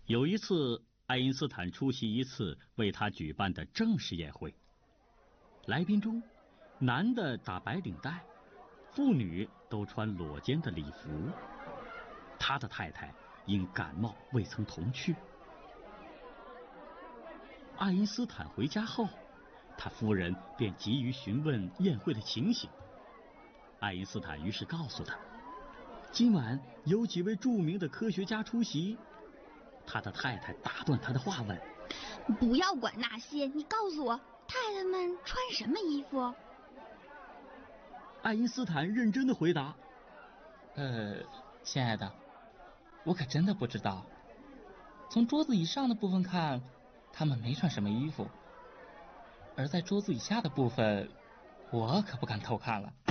有一次，爱因斯坦出席一次为他举办的正式宴会，来宾中，男的打白领带，妇女都穿裸肩的礼服。他的太太因感冒未曾同去。爱因斯坦回家后，他夫人便急于询问宴会的情形。爱因斯坦于是告诉他，今晚有几位著名的科学家出席。他的太太打断他的话问， 不要管那些，你告诉我，太太们穿什么衣服？ 爱因斯坦认真的回答， 亲爱的，我可真的不知道。从桌子以上的部分看，他们没穿什么衣服，而在桌子以下的部分，我可不敢偷看了。